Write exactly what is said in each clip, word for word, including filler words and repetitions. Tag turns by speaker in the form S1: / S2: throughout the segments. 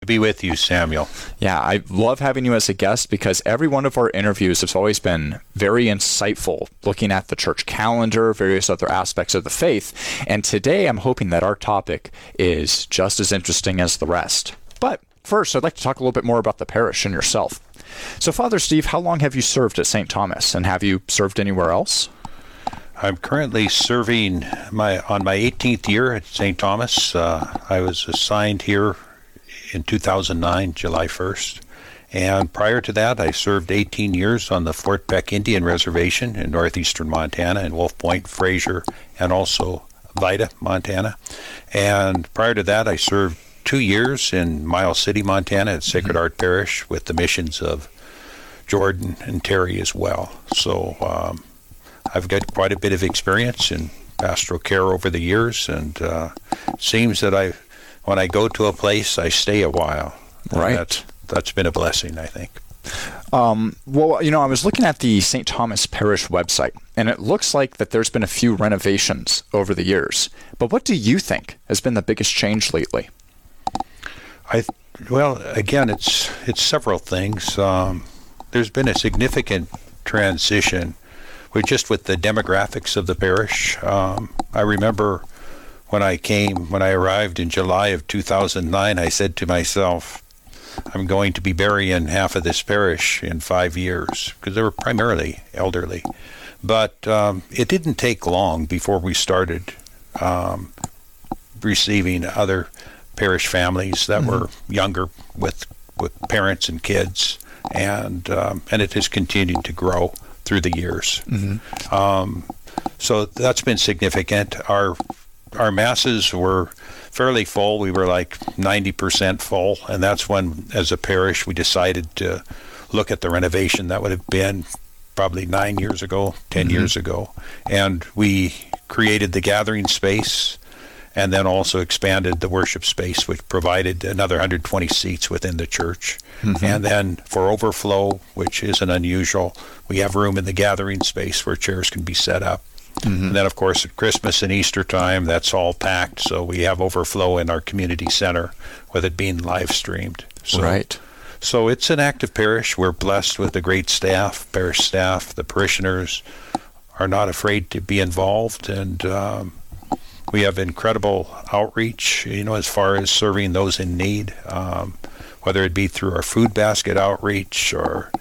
S1: be with you, Samuel.
S2: Yeah, I love having you as a guest because every one of our interviews has always been very insightful, looking at the church calendar, various other aspects of the faith. And today I'm hoping that our topic is just as interesting as the rest. But first, I'd like to talk a little bit more about the parish and yourself. So, Father Steve, how long have you served at Saint Thomas, and have you served anywhere else?
S1: I'm currently serving my on my eighteenth year at Saint Thomas. Uh, I was assigned here in two thousand nine, July first. And prior to that, I served eighteen years on the Fort Peck Indian Reservation in northeastern Montana, in Wolf Point, Fraser, and also Vida, Montana. And prior to that, I served two years in Miles City, Montana at Sacred Heart Parish with the missions of Jordan and Terry as well. So um, I've got quite a bit of experience in pastoral care over the years, and uh, it seems that I, when I go to a place, I stay a while.
S2: Right.
S1: That's, that's been a blessing, I think.
S2: Um, well, you know, I was looking at the Saint Thomas Parish website, and it looks like that there's been a few renovations over the years. But what do you think has been the biggest change lately?
S1: I well, again, it's it's several things. Um, there's been a significant transition with just with the demographics of the parish. Um, I remember when I came, when I arrived in July of two thousand nine, I said to myself, I'm going to be burying half of this parish in five years, because they were primarily elderly. But um, it didn't take long before we started um, receiving other parish families that mm-hmm. were younger with with parents and kids, and um, and it has continued to grow through the years. Mm-hmm. Um, so that's been significant. Our our masses were fairly full. We were like ninety percent full, and that's when, as a parish, we decided to look at the renovation. That would have been probably nine years ago, ten mm-hmm. years ago, and we created the gathering space, and then also expanded the worship space, which provided another one hundred twenty seats within the church. Mm-hmm. And then for overflow, which isn't unusual, we have room in the gathering space where chairs can be set up. Mm-hmm. And then, of course, at Christmas and Easter time, that's all packed, so we have overflow in our community center, with it being live streamed. So,
S2: right.
S1: So it's an active parish. We're blessed with a great staff, parish staff. The parishioners are not afraid to be involved, and um, we have incredible outreach, you know, as far as serving those in need, um, whether it be through our food basket outreach or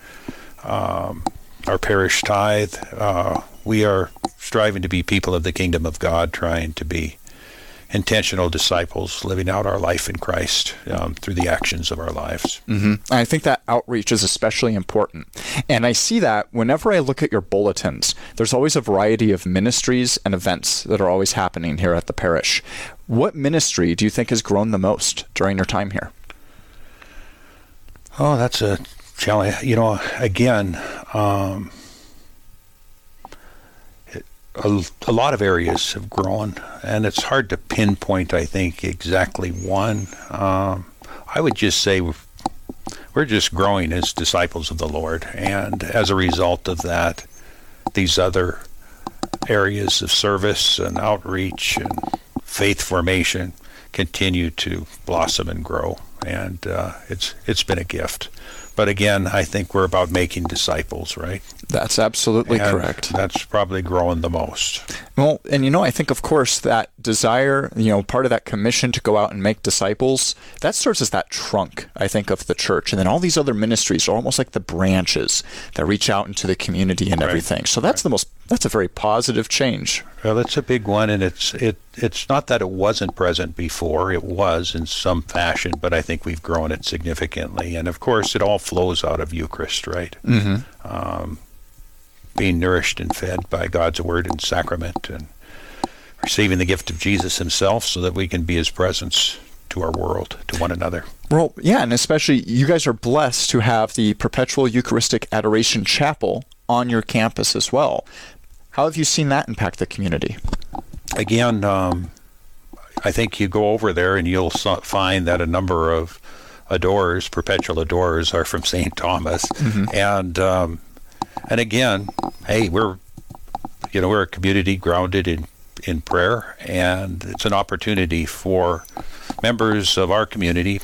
S1: um, our parish tithe. Uh, we are striving to be people of the kingdom of God, trying to be intentional disciples, living out our life in Christ um, through the actions of our lives.
S2: Mm-hmm. I think that outreach is especially important. And I see that whenever I look at your bulletins, there's always a variety of ministries and events that are always happening here at the parish. What ministry do you think has grown the most during your time here?
S1: Oh, that's a challenge. You know, again, um, A, a lot of areas have grown, and it's hard to pinpoint, I think, exactly one. Um, I would just say we're, we're just growing as disciples of the Lord, and as a result of that, these other areas of service and outreach and faith formation continue to blossom and grow, and uh, it's it's been a gift. But again, I think we're about making disciples, right?
S2: That's absolutely
S1: and
S2: correct.
S1: That's probably growing the most.
S2: Well, and you know, I think, of course, that desire, you know, part of that commission to go out and make disciples, that serves as that trunk, I think, of the church. And then all these other ministries are almost like the branches that reach out into the community and
S1: right.
S2: everything. So that's right. the most, that's a very positive change.
S1: Well, that's a big one, and it's it it's not that it wasn't present before. It was in some fashion, but I think we've grown it significantly. And of course, it all flows out of Eucharist, right? Mm-hmm. Um, being nourished and fed by God's word and sacrament, and receiving the gift of Jesus himself so that we can be his presence to our world, to one another.
S2: Well, yeah, and especially you guys are blessed to have the Perpetual Eucharistic Adoration Chapel on your campus as well. How have you seen that impact the community? Again,
S1: um, I think you go over there and you'll find that a number of adorers, perpetual adorers, are from Saint Thomas. Mm-hmm. And um, and again, hey, we're you know we're a community grounded in in prayer, and it's an opportunity for members of our community,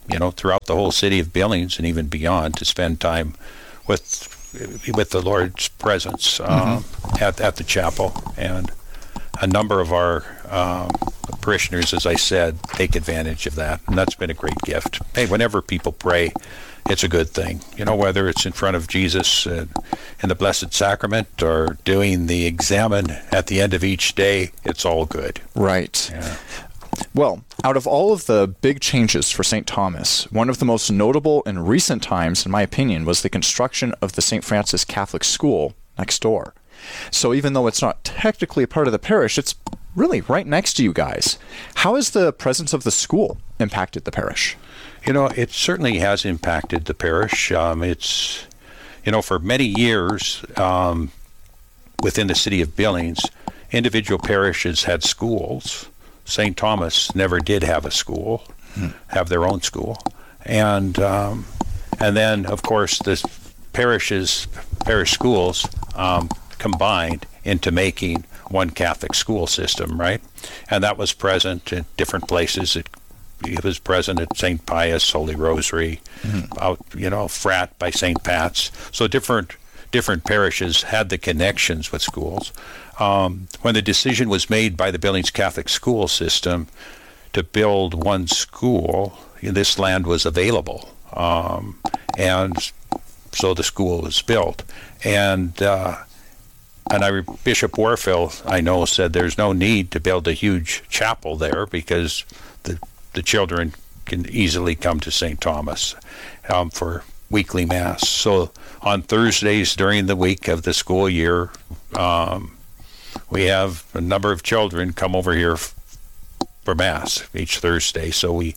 S1: you know, throughout the whole city of Billings and even beyond to spend time with with the Lord's presence um, mm-hmm. at at the chapel. And a number of our um, parishioners, as I said, take advantage of that, and that's been a great gift. Hey, whenever people pray, it's a good thing. You know, whether it's in front of Jesus uh, in the Blessed Sacrament or doing the examen at the end of each day, it's all good.
S2: Right.
S1: Yeah.
S2: Well, out of all of the big changes for Saint Thomas, one of the most notable in recent times, in my opinion, was the construction of the Saint Francis Catholic School next door. So even though it's not technically a part of the parish, it's really right next to you guys. How has the presence of the school impacted the parish?
S1: You know, it certainly has impacted the parish. Um, it's, you know, for many years um, within the city of Billings, individual parishes had schools. Saint Thomas never did have a school, hmm. have their own school. And um, and then, of course, the parishes, parish schools um, combined into making one Catholic school system, right? And that was present in different places. It, it was present at Saint Pius, Holy Rosary, mm-hmm. out, you know, Frat by Saint Pat's. So different different parishes had the connections with schools. Um, when the decision was made by the Billings Catholic school system to build one school, this land was available. Um, and so the school was built. And uh, and I, Bishop Warfield, I know, said there's no need to build a huge chapel there because the the children can easily come to Saint Thomas um, for weekly Mass. So on Thursdays during the week of the school year, um, we have a number of children come over here f- for Mass each Thursday. So we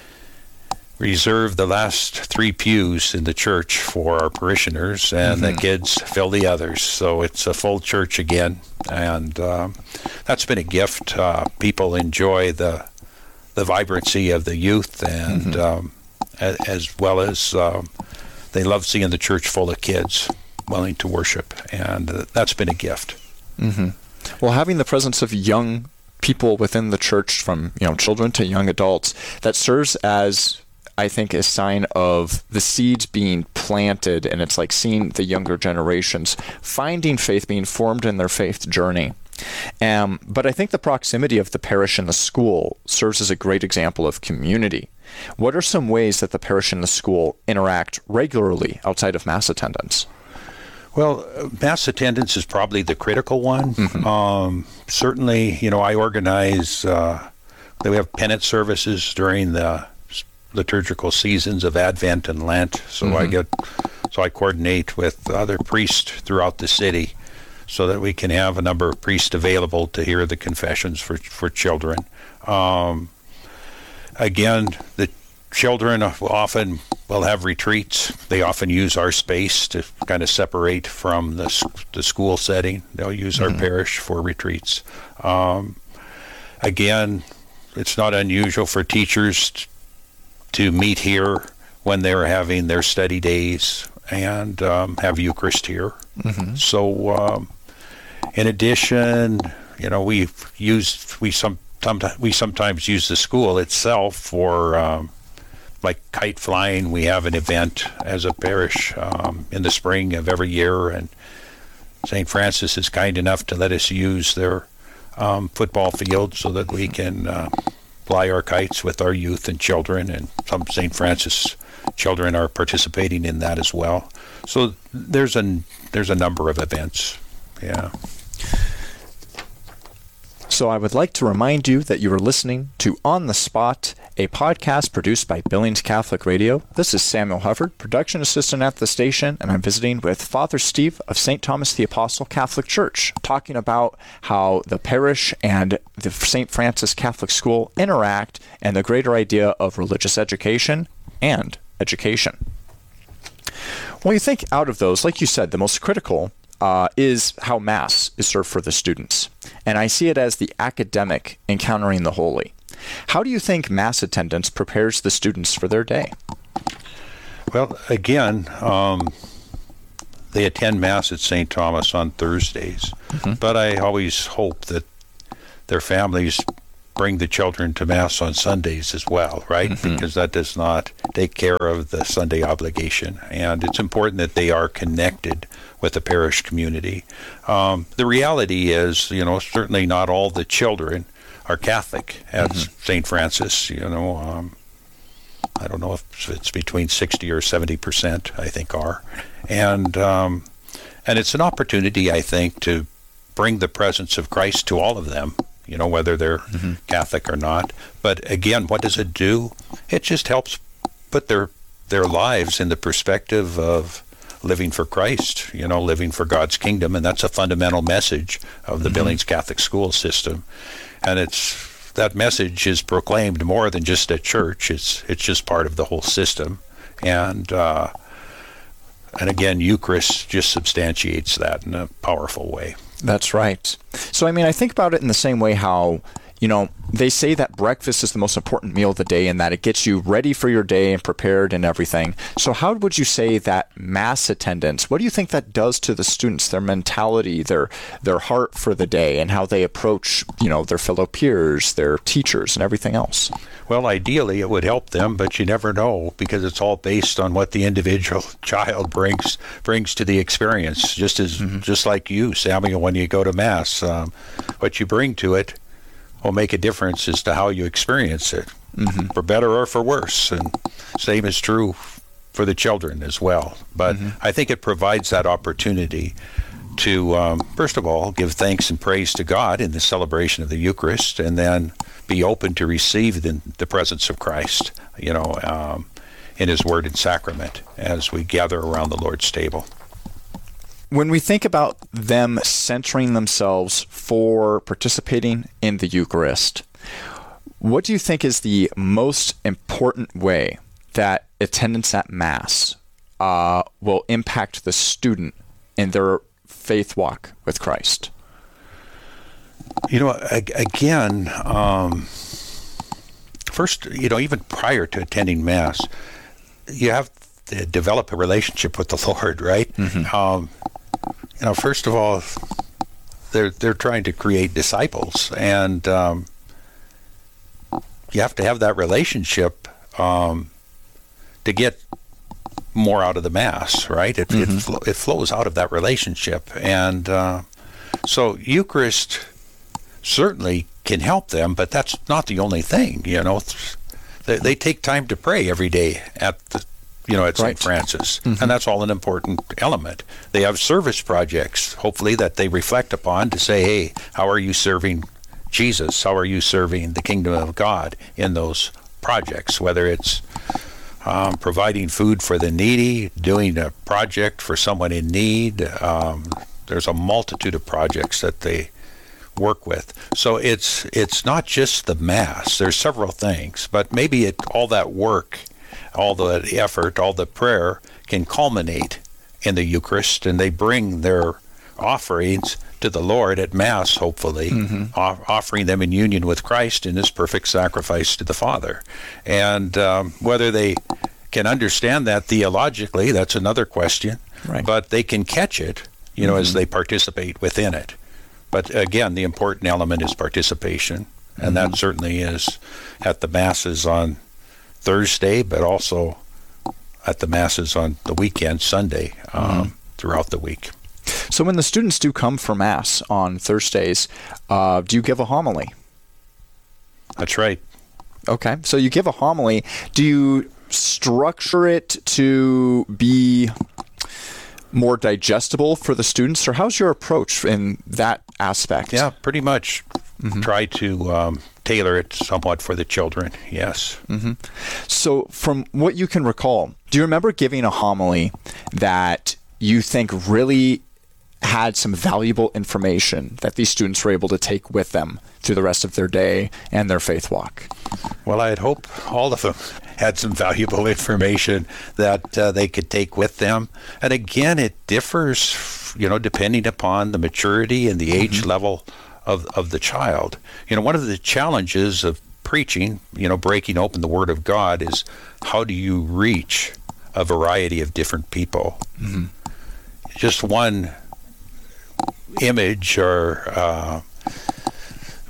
S1: reserve the last three pews in the church for our parishioners, and mm-hmm. the kids fill the others. So it's a full church again, and um, that's been a gift. Uh, people enjoy the the vibrancy of the youth, and mm-hmm. um, a, as well as um, they love seeing the church full of kids willing to worship, and uh, that's been a gift.
S2: Mm-hmm. Well, having the presence of young people within the church, from you know children to young adults, that serves as, I think, a sign of the seeds being planted, and it's like seeing the younger generations finding faith, being formed in their faith journey. Um, but I think the proximity of the parish and the school serves as a great example of community. What are some ways that the parish and the school interact regularly outside of Mass attendance?
S1: Well, Mass attendance is probably the critical one. Mm-hmm. Um, certainly, you know, I organize, uh, we have penance services during the liturgical seasons of Advent and Lent. So mm-hmm. I get, so I coordinate with other priests throughout the city so that we can have a number of priests available to hear the confessions for for children. Um, again, the children often will have retreats. They often use our space to kind of separate from the the school setting. They'll use mm-hmm. our parish for retreats. Um, again, it's not unusual for teachers t- to meet here when they're having their study days and um, have Eucharist here. Mm-hmm. So, um, in addition, you know, we use we some sometimes we sometimes use the school itself for um, like kite flying. We have an event as a parish um, in the spring of every year, and Saint Francis is kind enough to let us use their um, football field so that we can uh, fly our kites with our youth and children, and some Saint Francis children are participating in that as well. So there's a there's a number of events. Yeah.
S2: So I would like to remind you that you are listening to On the Spot, a podcast produced by Billings Catholic Radio. This is Samuel Hufford, production assistant at the station, and I'm visiting with Father Steve of Saint Thomas the Apostle Catholic Church, talking about how the parish and the Saint Francis Catholic School interact and the greater idea of religious education and education. When you think out of those, like you said, the most critical uh, is how Mass is served for the students. And I see it as the academic encountering the holy. How do you think Mass attendance prepares the students for their day?
S1: Well, again, um, they attend Mass at Saint Thomas on Thursdays, mm-hmm. but I always hope that their families bring the children to Mass on Sundays as well, right? Mm-hmm. Because that does not take care of the Sunday obligation. And it's important that they are connected with the parish community. Um, the reality is, you know, certainly not all the children are Catholic at mm-hmm. Saint Francis. You know, um, I don't know if it's between sixty or seventy percent, I think, are. And, um, and it's an opportunity, I think, to bring the presence of Christ to all of them, you know, whether they're mm-hmm. Catholic or not. But again, what does it do? It just helps put their their lives in the perspective of living for Christ, you know, living for God's kingdom. And that's a fundamental message of the mm-hmm. Billings Catholic school system. And it's that message is proclaimed more than just at church. It's it's just part of the whole system. And uh, and again, Eucharist just substantiates that in a powerful way.
S2: That's right. So, I mean, I think about it in the same way how, you know, they say that breakfast is the most important meal of the day and that it gets you ready for your day and prepared and everything. So how would you say that Mass attendance, what do you think that does to the students, their mentality, their their heart for the day, and how they approach, you know, their fellow peers, their teachers, and everything else?
S1: Well, ideally, it would help them, but you never know, because it's all based on what the individual child brings brings to the experience. Just as mm-hmm. just like you, Samuel, when you go to Mass, um, what you bring to it will make a difference as to how you experience it, mm-hmm. for better or for worse. And same is true for the children as well. But mm-hmm. I think it provides that opportunity to, um, first of all, give thanks and praise to God in the celebration of the Eucharist, and then be open to receive the, the presence of Christ, you know, um, in His Word and Sacrament as we gather around the Lord's table.
S2: When we think about them centering themselves for participating in the Eucharist, what do you think is the most important way that attendance at Mass uh, will impact the student in their faith walk with Christ?
S1: You know, again, um, first, you know, even prior to attending Mass, you have to develop a relationship with the Lord, right? Mm-hmm. Um, you know, first of all, they're they're trying to create disciples, and um, you have to have that relationship um, to get more out of the Mass, right? It mm-hmm. it, fl- it flows out of that relationship, and uh, so Eucharist certainly can help them, but that's not the only thing. You know, they they take time to pray every day at the you know, at Saint Right. Francis. Mm-hmm. And that's all an important element. They have service projects, hopefully, that they reflect upon to say, hey, how are you serving Jesus? How are you serving the kingdom of God in those projects? Whether it's um, providing food for the needy, doing a project for someone in need. Um, there's a multitude of projects that they work with. So it's it's not just the Mass. There's several things, but maybe it all that work, all the effort, all the prayer can culminate in the Eucharist, and they bring their offerings to the Lord at Mass, hopefully, mm-hmm. off- offering them in union with Christ in His perfect sacrifice to the Father. And um, whether they can understand that theologically, that's another question, right. But they can catch it, you know, mm-hmm. as they participate within it. But again, the important element is participation, and mm-hmm. that certainly is at the Masses on Thursday, but also at the Masses on the weekend, Sunday, um, mm-hmm. throughout the week.
S2: So when the students do come for Mass on Thursdays, uh, do you give a homily?
S1: That's right.
S2: Okay, so you give a homily. Do you structure it to be more digestible for the students, or how's your approach in that aspect?
S1: Yeah, pretty much. Mm-hmm. Try to um, tailor it somewhat for the children, yes.
S2: Mm-hmm. So from what you can recall, do you remember giving a homily that you think really had some valuable information that these students were able to take with them through the rest of their day and their faith walk?
S1: Well, I'd hope all of them had some valuable information that uh, they could take with them. And again, it differs, you know, depending upon the maturity and the age mm-hmm. level of of the child. You know, one of the challenges of preaching, you know, breaking open the Word of God is how do you reach a variety of different people? Mm-hmm. Just one image or uh,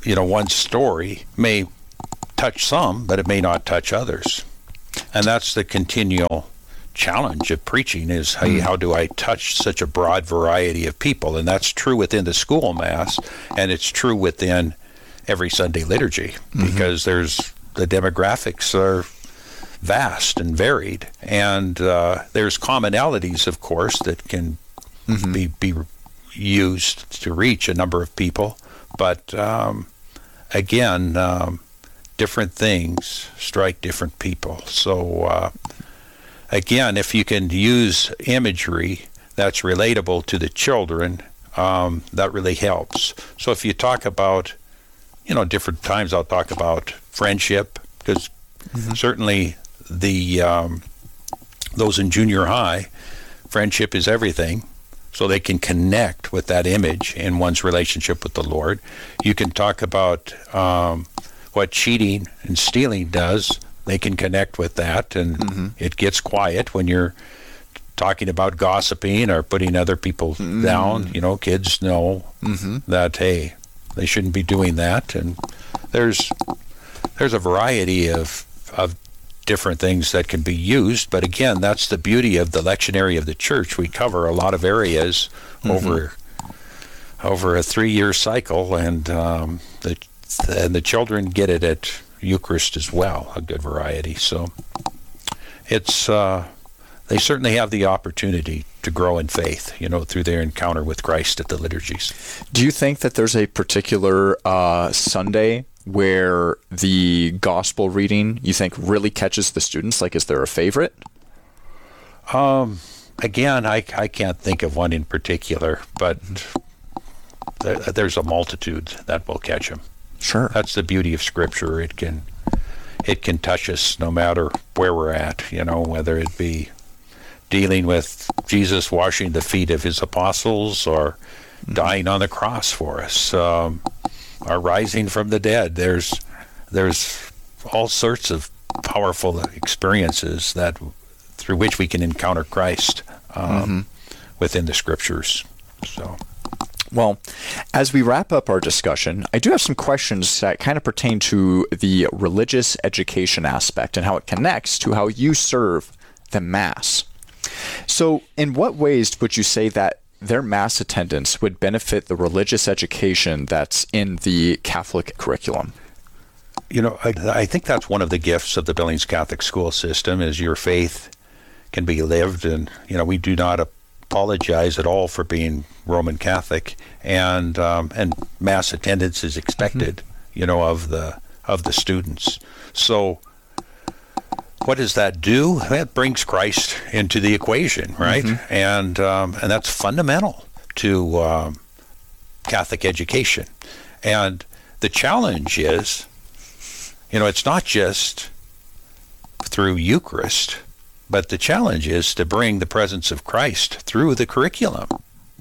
S1: you know, one story may touch some, but it may not touch others. And that's the continual challenge of preaching is how, how do I touch such a broad variety of people? And that's true within the school mass, and it's true within every Sunday liturgy, because mm-hmm. there's the demographics are vast and varied, and uh, there's commonalities, of course, that can mm-hmm. be be used to reach a number of people, but um, again, um, different things strike different people. So uh, again, if you can use imagery that's relatable to the children, um, that really helps. So if you talk about, you know, different times I'll talk about friendship, because mm-hmm. certainly the um, those in junior high, friendship is everything. So they can connect with that image in one's relationship with the Lord. You can talk about um, what cheating and stealing does. They can connect with that, and mm-hmm. it gets quiet when you're talking about gossiping or putting other people mm-hmm. down. You know, kids know mm-hmm. that, hey, they shouldn't be doing that. And there's there's a variety of of different things that can be used, but again, that's the beauty of the lectionary of the church. We cover a lot of areas mm-hmm. over over a three-year cycle, and um, the and the children get it at Eucharist as well, a good variety. So it's uh, they certainly have the opportunity to grow in faith, you know, through their encounter with Christ at the liturgies.
S2: Do you think that there's a particular uh, Sunday where the gospel reading you think really catches the students? Like, is there a favorite?
S1: Um, again, I, I can't think of one in particular, but there, there's a multitude that will catch them.
S2: Sure.
S1: That's the beauty of Scripture. It can it can touch us no matter where we're at, you know, whether it be dealing with Jesus washing the feet of his apostles or mm-hmm. dying on the cross for us. Um, Are rising from the dead. There's there's all sorts of powerful experiences that through which we can encounter Christ um, mm-hmm. within the Scriptures. So,
S2: well, as we wrap up our discussion, I do have some questions that kind of pertain to the religious education aspect and how it connects to how you serve the Mass. So, in what ways would you say that their Mass attendance would benefit the religious education that's in the Catholic curriculum?
S1: You know, I, I think that's one of the gifts of the Billings Catholic school system is your faith can be lived, and, you know, we do not apologize at all for being Roman Catholic, and um, and Mass attendance is expected, mm-hmm. you know, of the of the students. So what does that do? That brings Christ into the equation, right? Mm-hmm. And um, and that's fundamental to um, Catholic education. And the challenge is, you know, it's not just through Eucharist, but the challenge is to bring the presence of Christ through the curriculum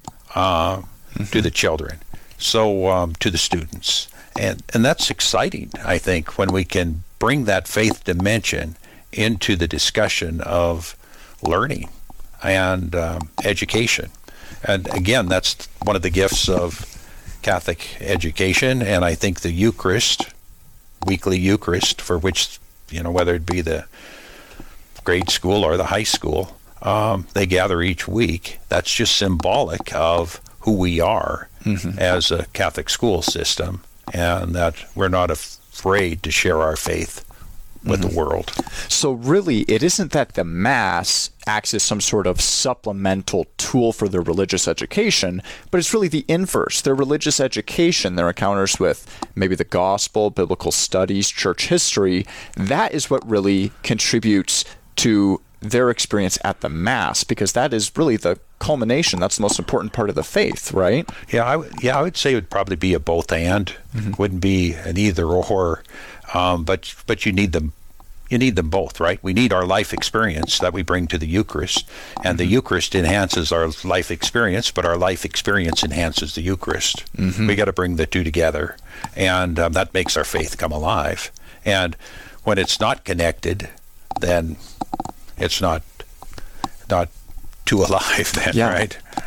S1: uh, mm-hmm. to the children, so um, to the students. And, and that's exciting, I think, when we can bring that faith dimension into the discussion of learning and um, education. And again, that's one of the gifts of Catholic education, and I think the Eucharist, weekly Eucharist, for which, you know, whether it be the grade school or the high school, um, they gather each week. That's just symbolic of who we are mm-hmm. as a Catholic school system, and that we're not afraid to share our faith with mm-hmm. the world.
S2: So really, it isn't that the Mass acts as some sort of supplemental tool for their religious education, but it's really the inverse. Their religious education, their encounters with maybe the gospel, biblical studies, church history, that is what really contributes to their experience at the Mass, because that is really the culmination. That's the most important part of the faith, right?
S1: Yeah, I w- yeah, I would say it would probably be a both and. Mm-hmm. Wouldn't be an either or. Um, but but you need them. You need them both, right? We need our life experience that we bring to the Eucharist, and mm-hmm. the Eucharist enhances our life experience, but our life experience enhances the Eucharist. Mm-hmm. We got to bring the two together, and um, that makes our faith come alive. And when it's not connected, then it's not not too alive then,
S2: yeah.
S1: right?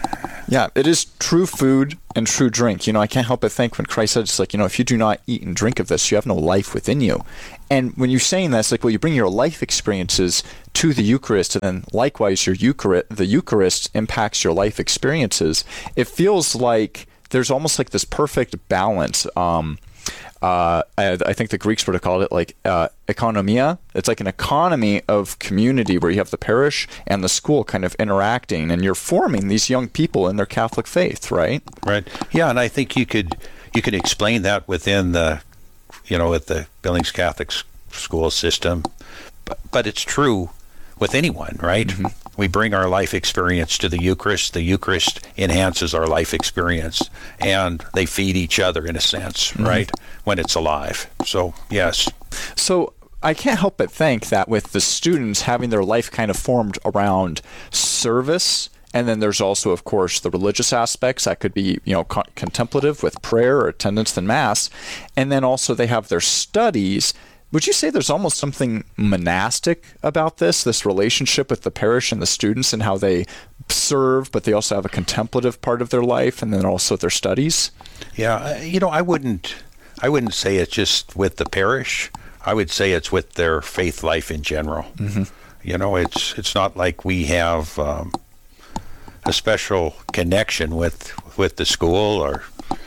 S2: Yeah, it is true food and true drink. You know, I can't help but think when Christ said, it's like, you know, if you do not eat and drink of this, you have no life within you. And when you're saying that, it's like, well, you bring your life experiences to the Eucharist, and then likewise, your Eucharist, the Eucharist impacts your life experiences. It feels like there's almost like this perfect balance. Um, Uh, I, I think the Greeks would have called it like uh, economia. It's like an economy of community where you have the parish and the school kind of interacting, and you're forming these young people in their Catholic faith, right?
S1: Right. Yeah, and I think you could you could explain that within the, you know, with the Billings Catholic s- school system, but, but it's true with anyone, right? Mm-hmm. We bring our life experience to the Eucharist. The Eucharist enhances our life experience, and they feed each other in a sense, mm-hmm. right, when it's alive. So, yes.
S2: So I can't help but think that with the students having their life kind of formed around service, and then there's also, of course, the religious aspects that could be, you know, con- contemplative with prayer or attendance in Mass, and then also they have their studies. Would you say there's almost something monastic about this, this relationship with the parish and the students and how they serve, but they also have a contemplative part of their life and then also their studies?
S1: Yeah, you know, I wouldn't, I wouldn't say it's just with the parish. I would say it's with their faith life in general. Mm-hmm. You know, it's it's not like we have um, a special connection with with the school, or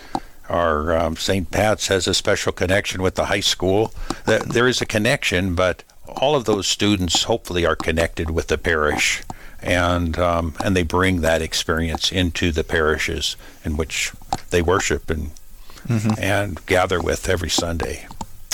S1: Or um, Saint Pat's has a special connection with the high school. There is a connection, but all of those students hopefully are connected with the parish, and um, and they bring that experience into the parishes in which they worship and mm-hmm. and gather with every Sunday.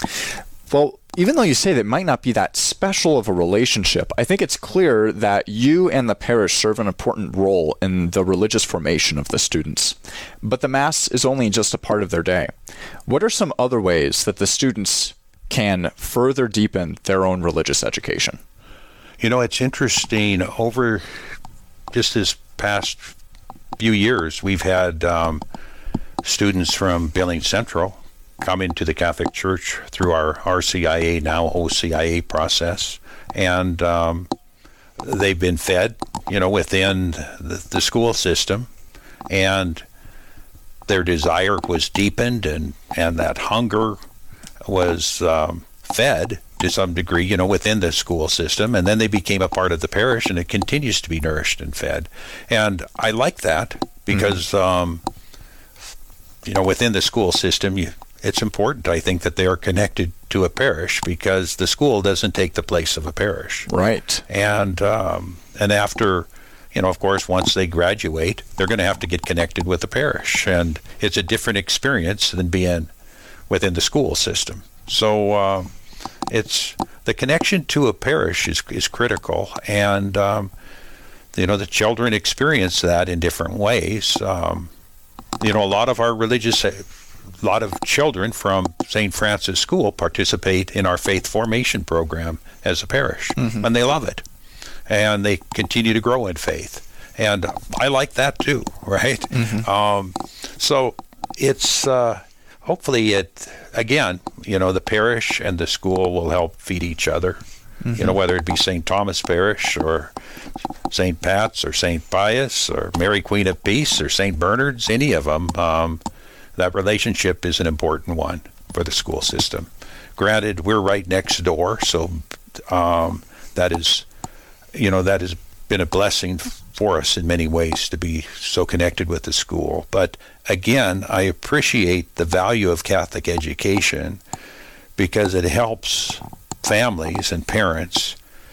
S2: Well, even though you say that it might not be that special of a relationship, I think it's clear that you and the parish serve an important role in the religious formation of the students. But the Mass is only just a part of their day. What are some other ways that the students can further deepen their own religious education?
S1: You know, it's interesting. Over just this past few years, we've had um, students from Billings Central come into the Catholic Church through our R C I A, now O C I A process, and um, they've been fed, you know, within the, the school system, and their desire was deepened, and, and that hunger was um, fed to some degree, you know, within the school system, and then they became a part of the parish, and it continues to be nourished and fed. And I like that because, mm-hmm. um, you know, within the school system, you it's important, I think, that they are connected to a parish, because the school doesn't take the place of a parish.
S2: Right.
S1: And um, and after, you know, of course, once they graduate, they're going to have to get connected with the parish. And it's a different experience than being within the school system. So uh, it's the connection to a parish is, is critical. And, um, you know, the children experience that in different ways. Um, you know, a lot of our religious... A lot of children from Saint Francis School participate in our faith formation program as a parish, mm-hmm. and they love it, and they continue to grow in faith, and I like that too, right? Mm-hmm. Um, so it's uh, hopefully it again, you know, the parish and the school will help feed each other. Mm-hmm. You know, whether it be Saint Thomas Parish or Saint Pat's or Saint Pius or Mary Queen of Peace or Saint Bernard's, any of them. Um, That relationship is an important one for the school system. Granted, we're right next door, so um, that is, you know, that has been a blessing for us in many ways to be so connected with the school. But again, I appreciate the value of Catholic education because it helps families and parents,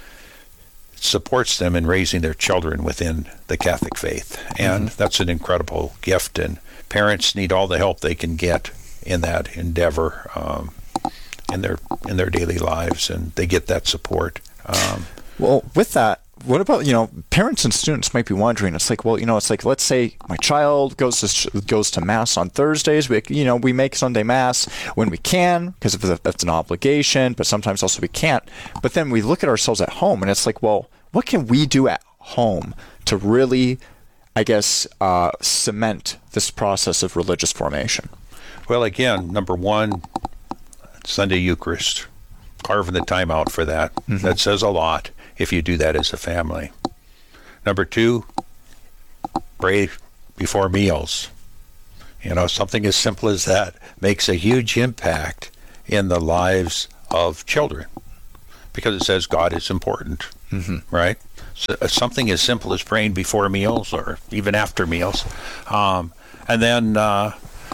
S1: it supports them in raising their children within the Catholic faith, and mm-hmm. that's an incredible gift. And parents need all the help they can get in that endeavor um, in their in their daily lives, and they get that support. Um,
S2: well, with that, what about, you know, parents and students might be wondering, it's like, well, you know, it's like, let's say my child goes to goes to Mass on Thursdays. We, you know, we make Sunday Mass when we can because that's an obligation, but sometimes also we can't. But then we look at ourselves at home, and it's like, well, what can we do at home to really, I guess, uh, cement this process of religious formation?
S1: Well, again, number one, Sunday Eucharist, carving the time out for that. Mm-hmm. That says a lot if you do that as a family. Number two, pray before meals. You know, something as simple as that makes a huge impact in the lives of children because it says God is important, mm-hmm. right? So, uh, something as simple as praying before meals or even after meals. Um, and then uh,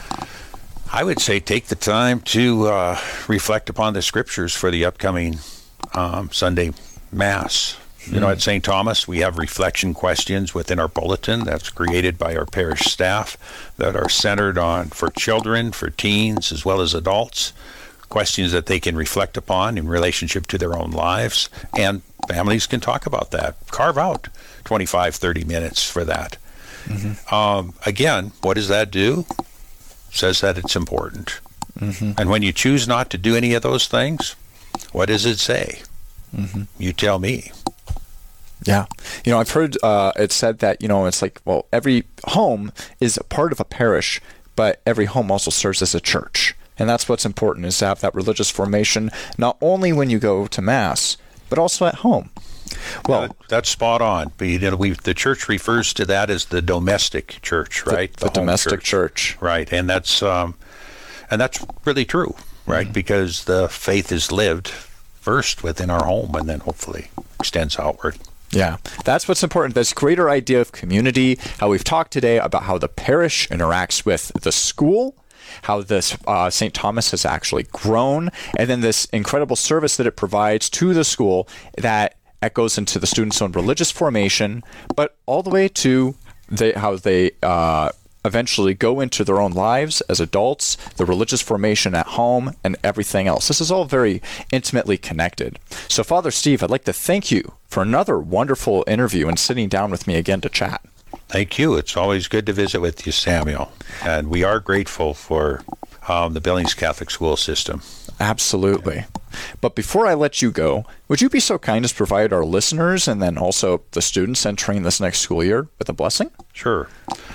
S1: I would say take the time to uh, reflect upon the scriptures for the upcoming um, Sunday Mass. You know, at Saint Thomas, we have reflection questions within our bulletin that's created by our parish staff that are centered on for children, for teens, as well as adults, questions that they can reflect upon in relationship to their own lives. And families can talk about that. Carve out twenty-five, thirty minutes for that. Mm-hmm. Um, again, what does that do? Says that it's important. Mm-hmm. And when you choose not to do any of those things, what does it say? Mm-hmm. You tell me.
S2: Yeah. You know, I've heard uh, it said that, you know, it's like, well, every home is a part of a parish, but every home also serves as a church. And that's what's important, is to have that religious formation, not only when you go to Mass, but also at home. Well,
S1: uh, that's spot on. But, you know, we, the church refers to that as the domestic church, right?
S2: The, the, the domestic church. church.
S1: Right. And that's, um, and that's really true, right? Mm-hmm. Because the faith is lived first within our home and then hopefully extends outward.
S2: Yeah, that's what's important. This greater idea of community, how we've talked today about how the parish interacts with the school, how this uh, Saint Thomas has actually grown, and then this incredible service that it provides to the school that echoes into the students' own religious formation, but all the way to they, how they uh, eventually go into their own lives as adults, the religious formation at home, and everything else. This is all very intimately connected. So, Father Steve, I'd like to thank you for another wonderful interview and sitting down with me again to chat.
S1: Thank you. It's always good to visit with you, Samuel. And we are grateful for um, the Billings Catholic School System.
S2: Absolutely. But before I let you go, would you be so kind as to provide our listeners and then also the students entering this next school year with a blessing?
S1: Sure.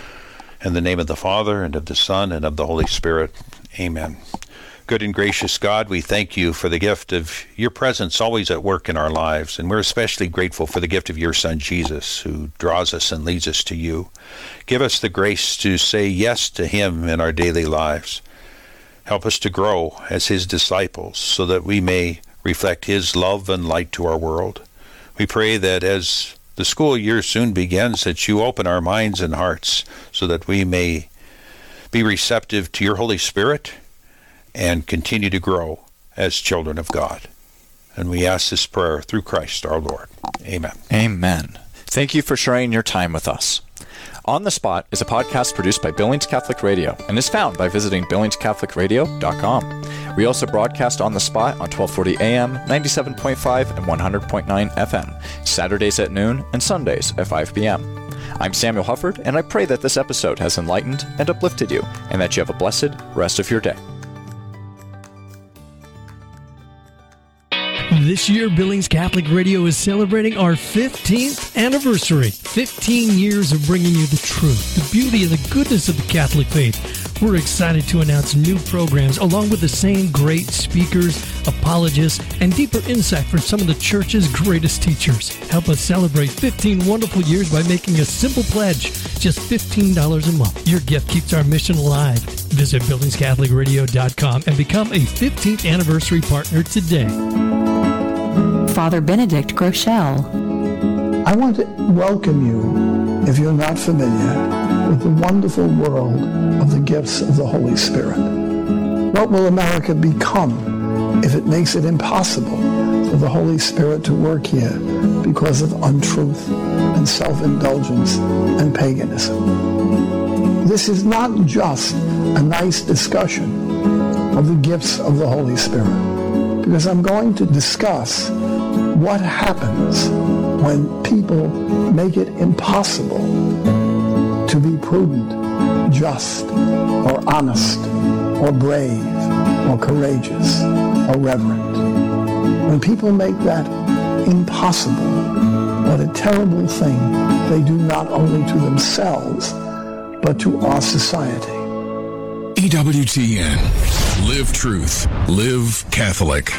S1: In the name of the Father, and of the Son, and of the Holy Spirit. Amen. Good and gracious God, we thank you for the gift of your presence always at work in our lives, and we're especially grateful for the gift of your Son, Jesus, who draws us and leads us to you. Give us the grace to say yes to him in our daily lives. Help us to grow as his disciples so that we may reflect his love and light to our world. We pray that as the school year soon begins, that you open our minds and hearts so that we may be receptive to your Holy Spirit and continue to grow as children of God. And we ask this prayer through Christ our Lord. Amen.
S2: Amen. Thank you for sharing your time with us. On the Spot is a podcast produced by Billings Catholic Radio and is found by visiting billings catholic radio dot com. We also broadcast On the Spot on twelve forty A M, ninety-seven point five, and one hundred point nine F M, Saturdays at noon and Sundays at five P M I'm Samuel Hufford, and I pray that this episode has enlightened and uplifted you, and that you have a blessed rest of your day.
S3: This year, Billings Catholic Radio is celebrating our fifteenth anniversary. fifteen years of bringing you the truth, the beauty, and the goodness of the Catholic faith. We're excited to announce new programs along with the same great speakers, apologists, and deeper insight from some of the Church's greatest teachers. Help us celebrate fifteen wonderful years by making a simple pledge, just fifteen dollars a month. Your gift keeps our mission alive. Visit billings catholic radio dot com and become a fifteenth anniversary partner today.
S4: Father Benedict Groeschel.
S5: I want to welcome you, if you're not familiar, with the wonderful world of the gifts of the Holy Spirit. What will America become if it makes it impossible for the Holy Spirit to work here because of untruth and self-indulgence and paganism? This is not just a nice discussion of the gifts of the Holy Spirit, because I'm going to discuss what happens when people make it impossible to be prudent, just, or honest, or brave, or courageous, or reverent. When people make that impossible, what a terrible thing they do not only to themselves, but to our society.
S6: E W T N. Live truth. Live Catholic.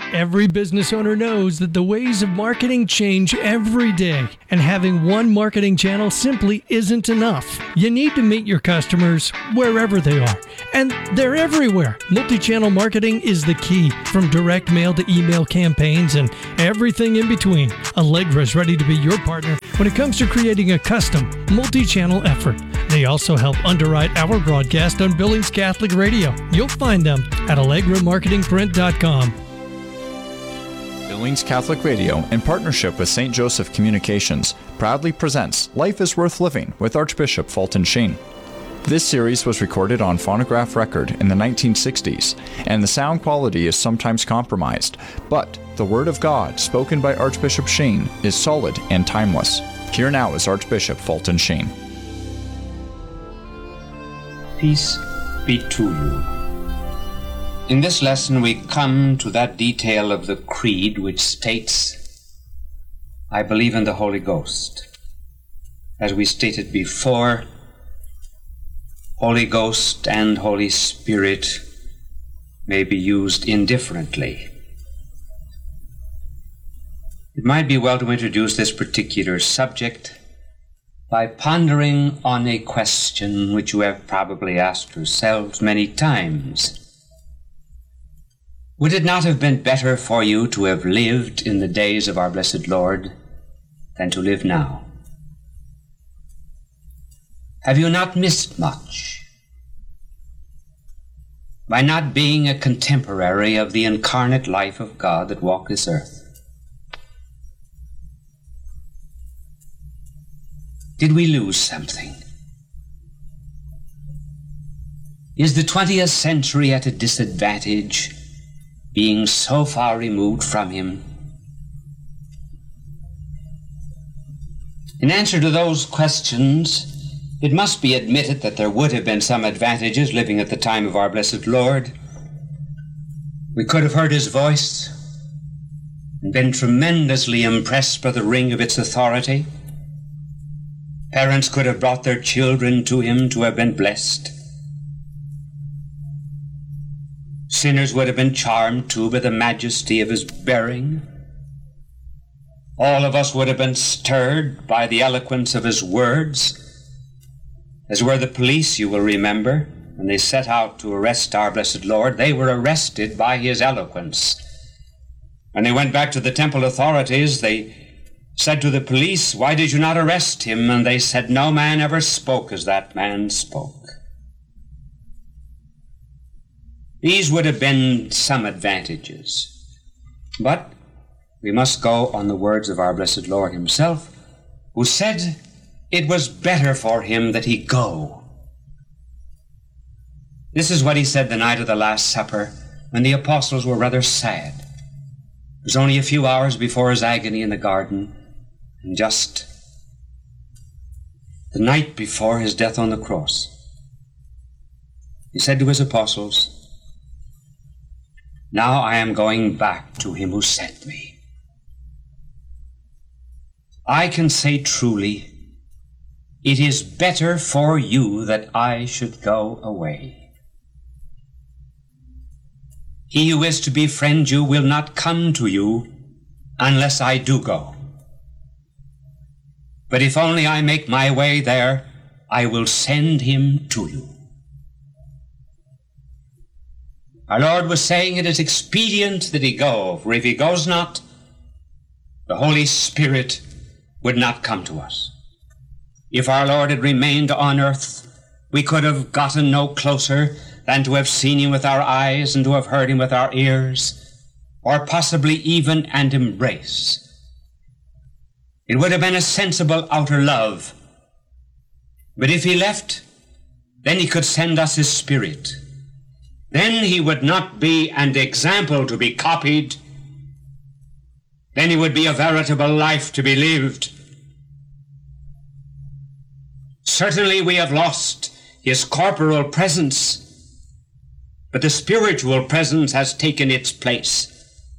S3: Every business owner knows that the ways of marketing change every day, and having one marketing channel simply isn't enough. You need to meet your customers wherever they are, and they're everywhere. Multi-channel marketing is the key, from direct mail to email campaigns and everything in between. Allegra is ready to be your partner when it comes to creating a custom multi-channel effort. They also help underwrite our broadcast on Billings Catholic Radio. You'll find them at allegra marketing print dot com.
S2: Billings Catholic Radio, in partnership with Saint Joseph Communications, proudly presents Life is Worth Living with Archbishop Fulton Sheen. This series was recorded on phonograph record in the nineteen sixties, and the sound quality is sometimes compromised, but the Word of God spoken by Archbishop Sheen is solid and timeless. Here now is Archbishop Fulton Sheen.
S6: Peace be to you. In this lesson we come to that detail of the Creed which states, I believe in the Holy Ghost. As we stated before, Holy Ghost and Holy Spirit may be used indifferently. It might be well to introduce this particular subject by pondering on a question which you have probably asked yourselves many times. Would it not have been better for you to have lived in the days of our blessed Lord than to live now? Have you not missed much by not being a contemporary of the incarnate life of God that walked this earth? Did we lose something? Is the twentieth century at a disadvantage, being so far removed from him? In answer to those questions, it must be admitted that there would have been some advantages living at the time of our blessed Lord. We could have heard his voice and been tremendously impressed by the ring of its authority. Parents could have brought their children to him to have been blessed. Sinners would have been charmed, too, by the majesty of his bearing. All of us would have been stirred by the eloquence of his words, as were the police, you will remember, when they set out to arrest our blessed Lord. They were arrested by his eloquence. When they went back to the temple authorities, they said to the police, why did you not arrest him? And they said, no man ever spoke as that man spoke. These would have been some advantages. But we must go on the words of our blessed Lord himself, who said it was better for him that he go. This is what he said the night of the Last Supper, when the apostles were rather sad. It was only a few hours before his agony in the garden, and just the night before his death on the cross. He said to his apostles, now I am going back to him who sent me. I can say truly, it is better for you that I should go away. He who is to befriend you will not come to you unless I do go. But if only I make my way there, I will send him to you. Our Lord was saying it is expedient that he go, for if he goes not, the Holy Spirit would not come to us. If our Lord had remained on earth, we could have gotten no closer than to have seen him with our eyes and to have heard him with our ears, or possibly even an embrace. It would have been a sensible outer love. But if he left, then he could send us his Spirit. Then he would not be an example to be copied. Then he would be a veritable life to be lived. Certainly we have lost his corporal presence, but the spiritual presence has taken its place.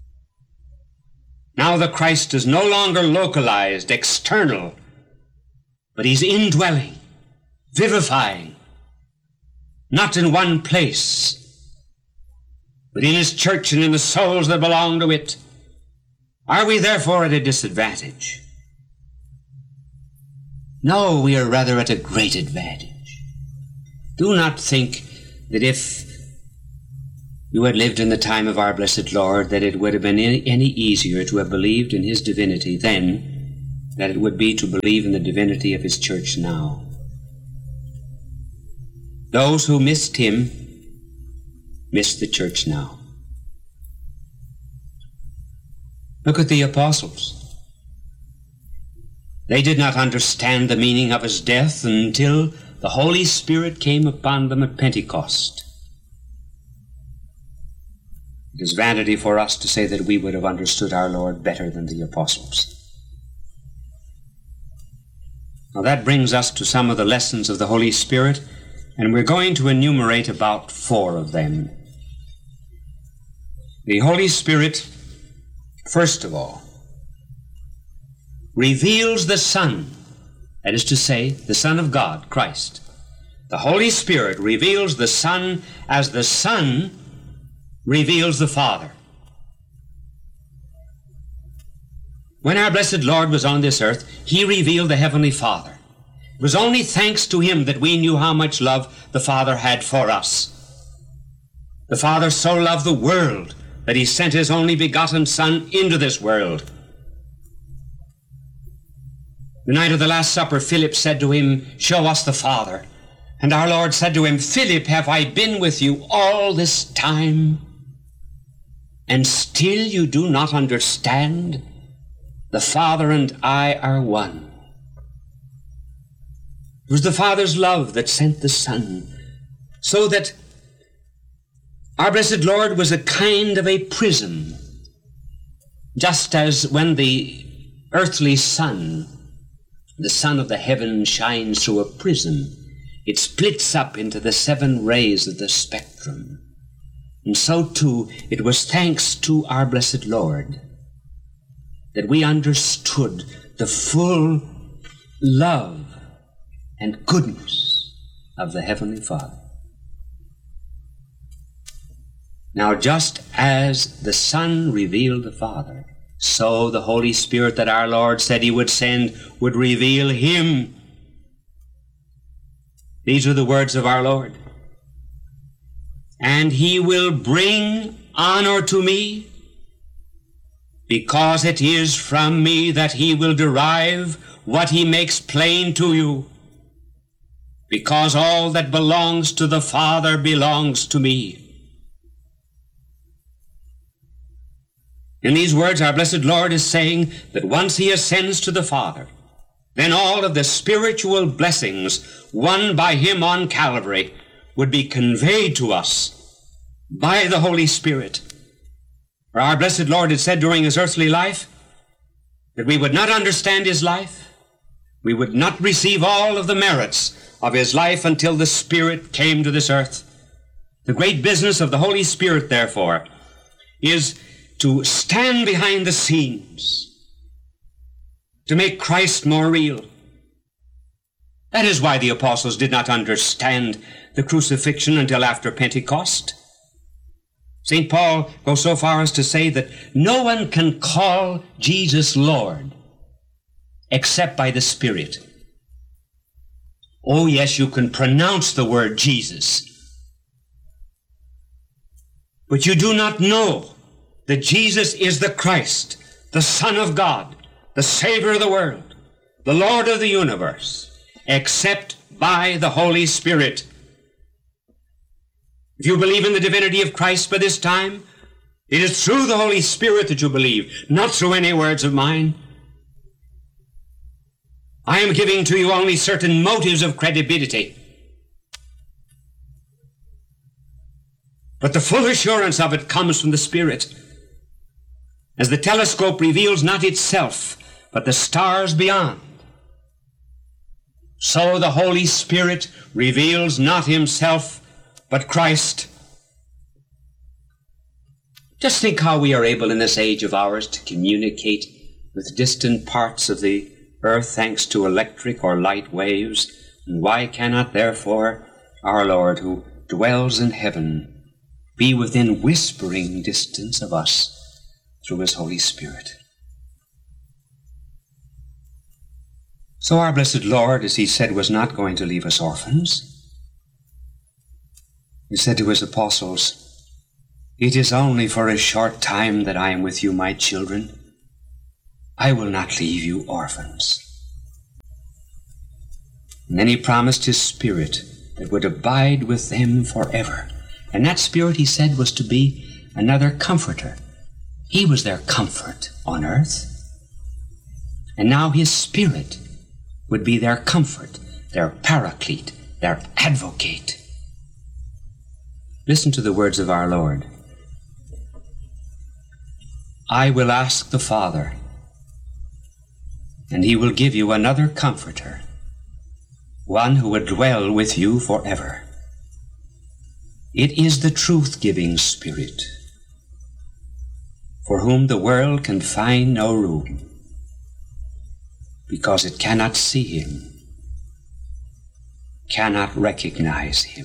S6: Now the Christ is no longer localized, external, but he's indwelling, vivifying, not in one place, but in his church and in the souls that belong to it. Are we therefore at a disadvantage? No, we are rather at a great advantage. Do not think that if you had lived in the time of our blessed Lord, that it would have been any, any easier to have believed in his divinity then than it would be to believe in the divinity of his church now. Those who missed him missed the church now. Look at the apostles. They did not understand the meaning of his death until the Holy Spirit came upon them at Pentecost. It is vanity for us to say that we would have understood our Lord better than the apostles. Now that brings us to some of the lessons of the Holy Spirit, and we're going to enumerate about four of them. The Holy Spirit, first of all, reveals the Son, that is to say, the Son of God, Christ. The Holy Spirit reveals the Son as the Son reveals the Father. When our blessed Lord was on this earth, he revealed the Heavenly Father. It was only thanks to him that we knew how much love the Father had for us. The Father so loved the world that he sent his only begotten Son into this world. The night of the Last Supper, Philip said to him, "Show us the Father." And our Lord said to him, "Philip, have I been with you all this time, and still you do not understand? The Father and I are one." It was the Father's love that sent the Son, so that our blessed Lord was a kind of a prism, just as when the earthly sun, the sun of the heaven, shines through a prism, it splits up into the seven rays of the spectrum. And so too, it was thanks to our blessed Lord that we understood the full love and goodness of the Heavenly Father. Now, just as the Son revealed the Father, so the Holy Spirit that our Lord said he would send would reveal him. These are the words of our Lord. "And he will bring honor to me, because it is from me that he will derive what he makes plain to you, because all that belongs to the Father belongs to me." In these words, our blessed Lord is saying that once he ascends to the Father, then all of the spiritual blessings won by him on Calvary would be conveyed to us by the Holy Spirit. For our blessed Lord had said during his earthly life that we would not understand his life, we would not receive all of the merits of his life until the Spirit came to this earth. The great business of the Holy Spirit, therefore, is to stand behind the scenes, to make Christ more real. That is why the apostles did not understand the crucifixion until after Pentecost. Saint Paul goes so far as to say that no one can call Jesus Lord except by the Spirit. Oh, yes, you can pronounce the word Jesus, but you do not know that Jesus is the Christ, the Son of God, the Savior of the world, the Lord of the universe, except by the Holy Spirit. If you believe in the divinity of Christ by this time, it is through the Holy Spirit that you believe, not through any words of mine. I am giving to you only certain motives of credibility, but the full assurance of it comes from the Spirit. As the telescope reveals not itself, but the stars beyond, so the Holy Spirit reveals not himself, but Christ. Just think how we are able in this age of ours to communicate with distant parts of the earth thanks to electric or light waves. And why cannot, therefore, our Lord, who dwells in heaven, be within whispering distance of us through his Holy Spirit. So our blessed Lord, as he said, was not going to leave us orphans. He said to his apostles, "It is only for a short time that I am with you, my children. I will not leave you orphans." And then he promised his Spirit that would abide with them forever. And that Spirit, he said, was to be another comforter. He was their comfort on earth. And now his Spirit would be their comfort, their paraclete, their advocate. Listen to the words of our Lord. "I will ask the Father, and he will give you another comforter, one who would dwell with you forever. It is the truth-giving Spirit, for whom the world can find no room, because it cannot see him, cannot recognize him."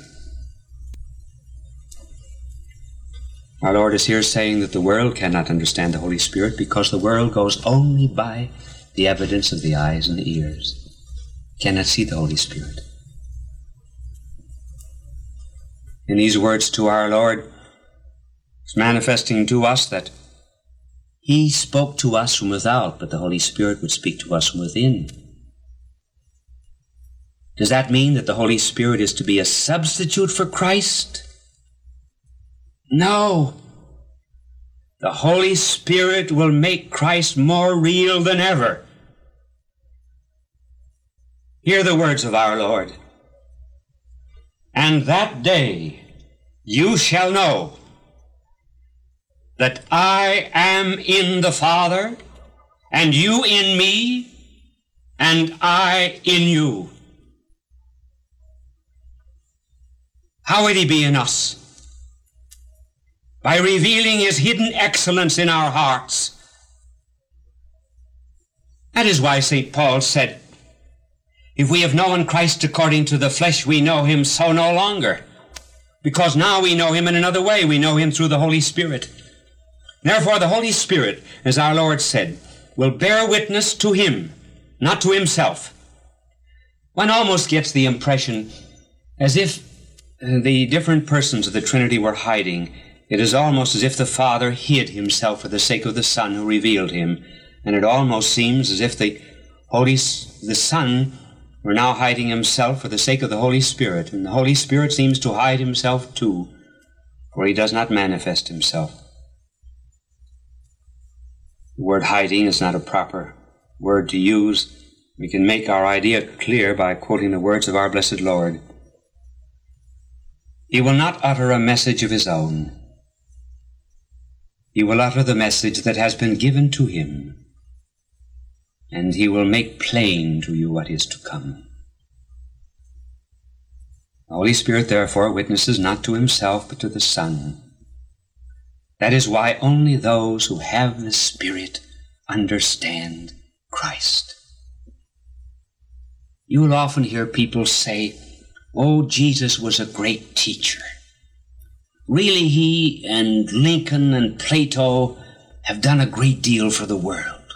S6: Our Lord is here saying that the world cannot understand the Holy Spirit because the world goes only by the evidence of the eyes and the ears. Cannot see the Holy Spirit. In these words to our Lord, it's manifesting to us that he spoke to us from without, but the Holy Spirit would speak to us from within. Does that mean that the Holy Spirit is to be a substitute for Christ? No. The Holy Spirit will make Christ more real than ever. Hear the words of our Lord. "And that day you shall know that I am in the Father, and you in me, and I in you." How would he be in us? By revealing his hidden excellence in our hearts. That is why Saint Paul said, "If we have known Christ according to the flesh, we know him so no longer, because now we know him in another way. We know him through the Holy Spirit." Therefore, the Holy Spirit, as our Lord said, will bear witness to him, not to himself. One almost gets the impression as if the different persons of the Trinity were hiding. It is almost as if the Father hid himself for the sake of the Son who revealed him. And it almost seems as if the Holy, the Son were now hiding himself for the sake of the Holy Spirit. And the Holy Spirit seems to hide himself too, for he does not manifest himself. The word hiding is not a proper word to use. We can make our idea clear by quoting the words of our blessed Lord. He will not utter a message of his own. He will utter the message that has been given to him, and he will make plain to you what is to come. The Holy Spirit, therefore, witnesses not to himself, but to the Son. That is why only those who have the Spirit understand Christ. You will often hear people say, "Oh, Jesus was a great teacher. Really, he and Lincoln and Plato have done a great deal for the world."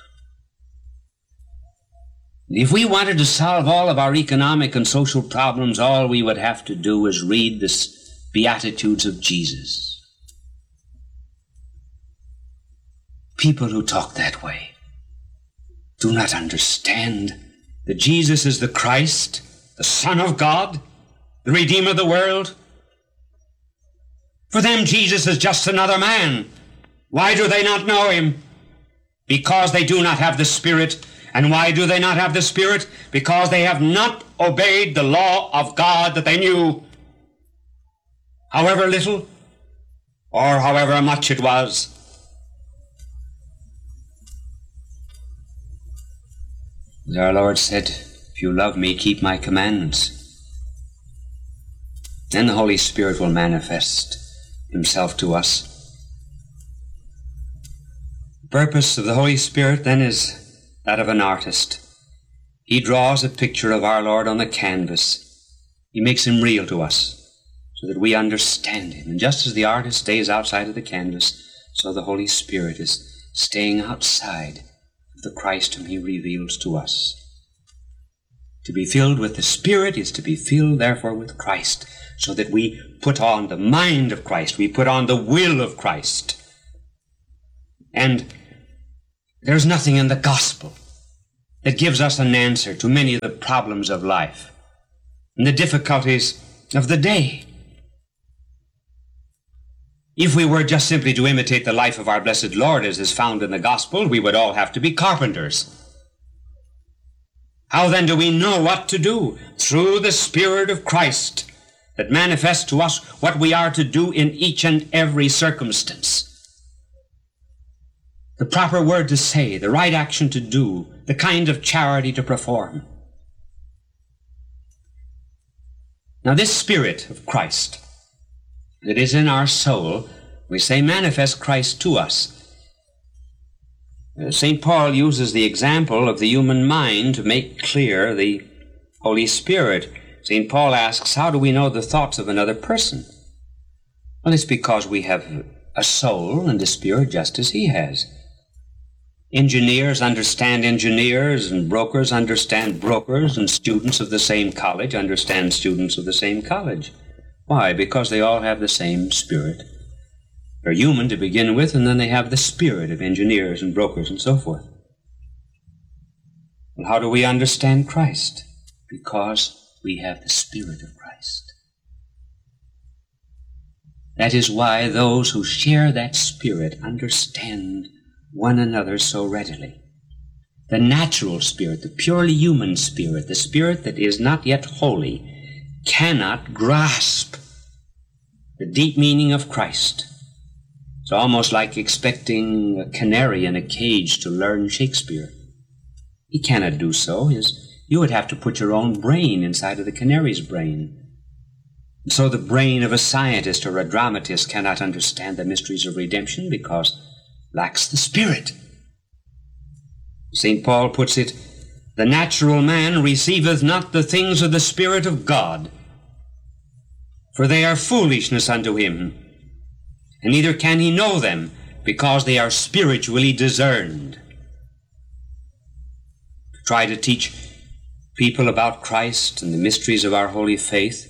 S6: If we wanted to solve all of our economic and social problems, all we would have to do is read the Beatitudes of Jesus. People who talk that way do not understand that Jesus is the Christ, the Son of God, the Redeemer of the world. For them, Jesus is just another man. Why do they not know him? Because they do not have the Spirit. And why do they not have the Spirit? Because they have not obeyed the law of God that they knew, however little or however much it was. As our Lord said, "If you love me, keep my commandments." Then the Holy Spirit will manifest himself to us. The purpose of the Holy Spirit then is that of an artist. He draws a picture of our Lord on the canvas. He makes him real to us, so that we understand him. And just as the artist stays outside of the canvas, so the Holy Spirit is staying outside of the Christ whom he reveals to us. To be filled with the Spirit is to be filled, therefore, with Christ, so that we put on the mind of Christ, we put on the will of Christ. And there's nothing in the gospel that gives us an answer to many of the problems of life and the difficulties of the day. If we were just simply to imitate the life of our blessed Lord as is found in the gospel, we would all have to be carpenters. How then do we know what to do? Through the Spirit of Christ that manifests to us what we are to do in each and every circumstance. The proper word to say, the right action to do, the kind of charity to perform. Now this Spirit of Christ that is in our soul, we say, manifests Christ to us. Saint Paul uses the example of the human mind to make clear the Holy Spirit. Saint Paul asks, how do we know the thoughts of another person? Well, it's because we have a soul and a spirit just as he has. Engineers understand engineers, and brokers understand brokers, and students of the same college understand students of the same college. Why? Because they all have the same spirit. They're human to begin with, and then they have the spirit of engineers and brokers and so forth. Well, how do we understand Christ? Because we have the Spirit of Christ. That is why those who share that Spirit understand one another so readily. The natural spirit, the purely human spirit, the spirit that is not yet holy, cannot grasp the deep meaning of Christ. It's almost like expecting a canary in a cage to learn Shakespeare. He cannot do so. His, you would have to put your own brain inside of the canary's brain. And so the brain of a scientist or a dramatist cannot understand the mysteries of redemption because it lacks the Spirit. Saint Paul puts it, the natural man receiveth not the things of the Spirit of God, for they are foolishness unto him, and neither can he know them, because they are spiritually discerned. To try to teach people about Christ and the mysteries of our holy faith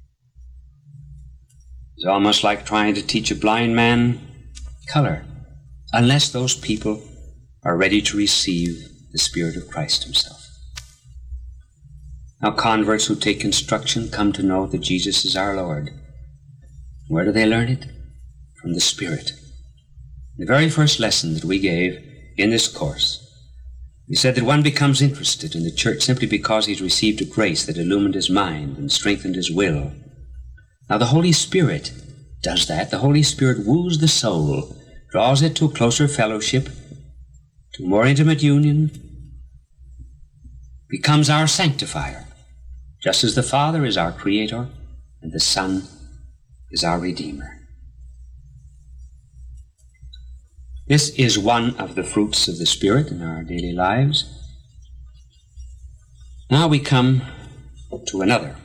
S6: is almost like trying to teach a blind man color, unless those people are ready to receive the Spirit of Christ himself. Now, converts who take instruction come to know that Jesus is our Lord. Where do they learn it? From the Spirit. The very first lesson that we gave in this course, we said that one becomes interested in the church simply because he's received a grace that illumined his mind and strengthened his will. Now, the Holy Spirit does that. The Holy Spirit woos the soul, draws it to a closer fellowship, to more intimate union, becomes our sanctifier, just as the Father is our Creator and the Son is our Redeemer. This is one of the fruits of the Spirit in our daily lives. Now we come to another,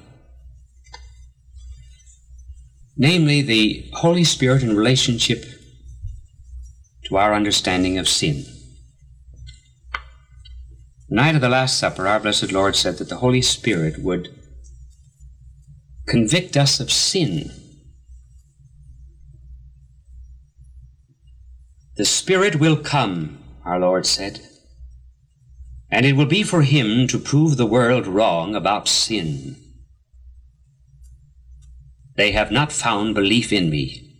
S6: namely the Holy Spirit in relationship to our understanding of sin. The night of the Last Supper, our blessed Lord said that the Holy Spirit would convict us of sin. The Spirit will come, our Lord said, and it will be for him to prove the world wrong about sin. They have not found belief in me.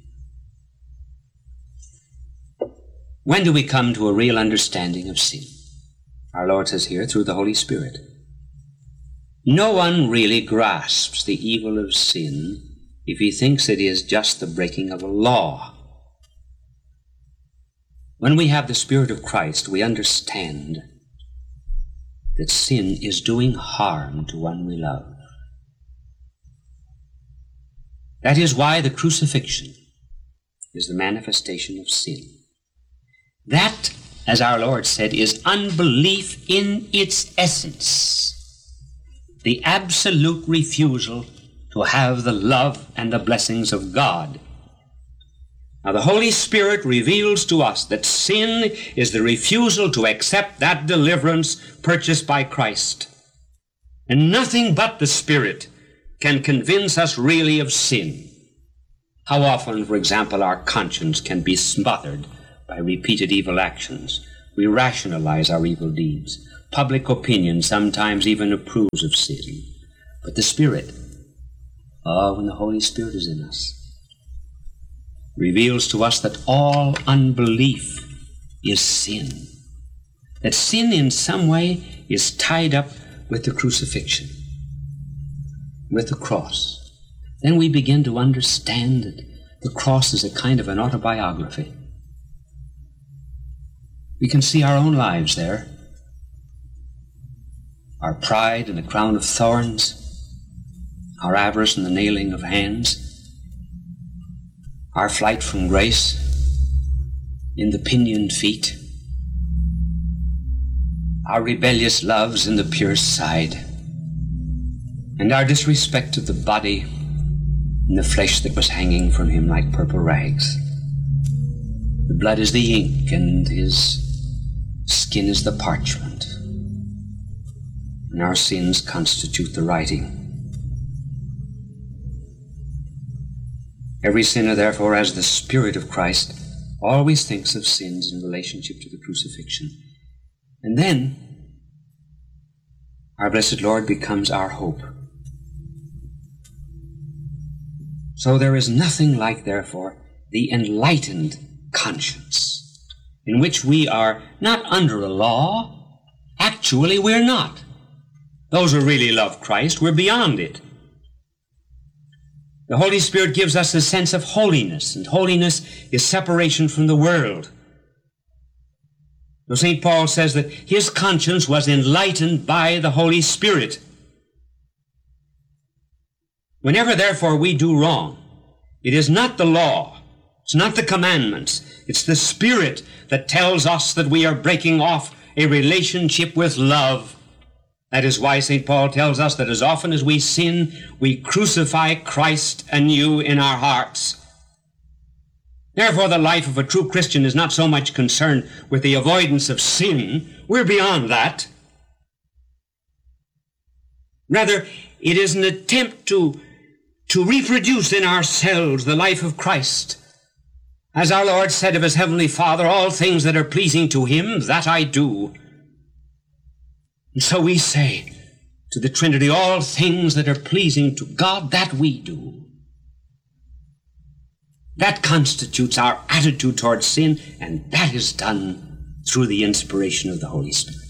S6: When do we come to a real understanding of sin? Our Lord says here, through the Holy Spirit. No one really grasps the evil of sin if he thinks it is just the breaking of a law. When we have the Spirit of Christ, we understand that sin is doing harm to one we love. That is why the crucifixion is the manifestation of sin. That, as our Lord said, is unbelief in its essence, the absolute refusal to have the love and the blessings of God. Now, the Holy Spirit reveals to us that sin is the refusal to accept that deliverance purchased by Christ. And nothing but the Spirit can convince us really of sin. How often, for example, our conscience can be smothered by repeated evil actions. We rationalize our evil deeds. Public opinion sometimes even approves of sin. But the Spirit, oh, when the Holy Spirit is in us, reveals to us that all unbelief is sin. That sin in some way is tied up with the crucifixion, with the cross. Then we begin to understand that the cross is a kind of an autobiography. We can see our own lives there. Our pride in the crown of thorns, our avarice in the nailing of hands, our flight from grace in the pinioned feet, our rebellious loves in the pierced side, and our disrespect of the body in the flesh that was hanging from him like purple rags. The blood is the ink, and his skin is the parchment, and our sins constitute the writing. Every sinner, therefore, as the Spirit of Christ, always thinks of sins in relationship to the crucifixion. And then, our blessed Lord becomes our hope. So there is nothing like, therefore, the enlightened conscience, in which we are not under a law. Actually, we're not. Those who really love Christ, we're beyond it. The Holy Spirit gives us a sense of holiness, and holiness is separation from the world. So Saint Paul says that his conscience was enlightened by the Holy Spirit. Whenever, therefore, we do wrong, it is not the law, it's not the commandments, it's the Spirit that tells us that we are breaking off a relationship with love. That is why Saint Paul tells us that as often as we sin, we crucify Christ anew in our hearts. Therefore, the life of a true Christian is not so much concerned with the avoidance of sin. We're beyond that. Rather, it is an attempt to, to reproduce in ourselves the life of Christ. As our Lord said of his heavenly Father, all things that are pleasing to him, that I do. And so we say to the Trinity, all things that are pleasing to God, that we do. That constitutes our attitude towards sin, and that is done through the inspiration of the Holy Spirit.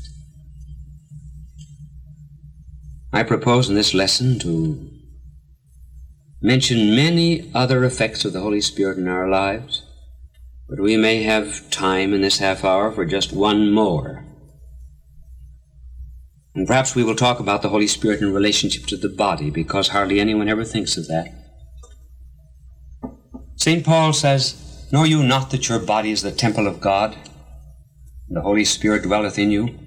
S6: I propose in this lesson to mention many other effects of the Holy Spirit in our lives, but we may have time in this half hour for just one more. And perhaps we will talk about the Holy Spirit in relationship to the body, because hardly anyone ever thinks of that. Saint Paul says, know you not that your body is the temple of God, and the Holy Spirit dwelleth in you?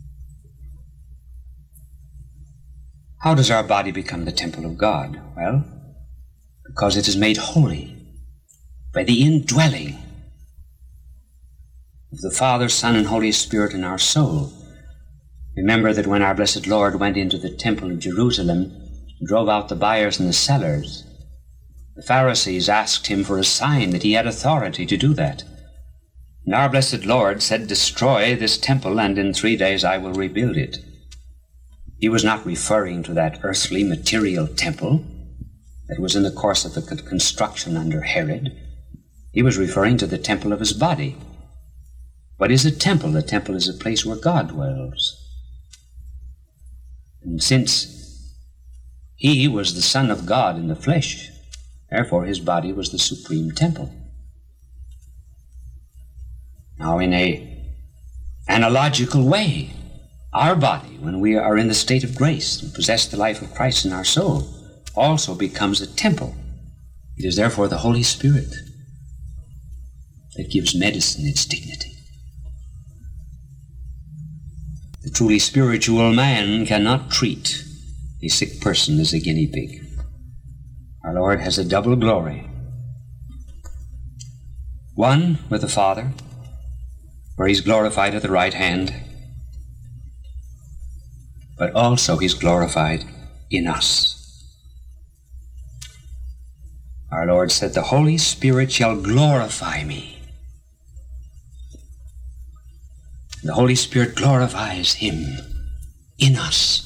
S6: How does our body become the temple of God? Well, because it is made holy by the indwelling of the Father, Son, and Holy Spirit in our soul. Remember that when our blessed Lord went into the temple of Jerusalem and drove out the buyers and the sellers, the Pharisees asked him for a sign that he had authority to do that. And our blessed Lord said, destroy this temple, and in three days I will rebuild it. He was not referring to that earthly material temple that was in the course of the construction under Herod. He was referring to the temple of his body. What is a temple? A temple is a place where God dwells. And since he was the Son of God in the flesh, therefore his body was the supreme temple. Now, in a analogical way, our body, when we are in the state of grace and possess the life of Christ in our soul, also becomes a temple. It is therefore the Holy Spirit that gives medicine its dignity. The truly spiritual man cannot treat a sick person as a guinea pig. Our Lord has a double glory. One with the Father, where he's glorified at the right hand, but also he's glorified in us. Our Lord said, the Holy Spirit shall glorify me. The Holy Spirit glorifies him in us.